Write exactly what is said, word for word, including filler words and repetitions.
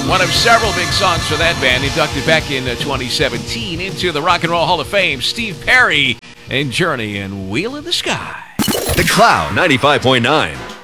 One of several big songs for that band, inducted back in uh, twenty seventeen into the Rock and Roll Hall of Fame. Steve Perry and Journey and Wheel in the Sky. The Cloud ninety-five point nine.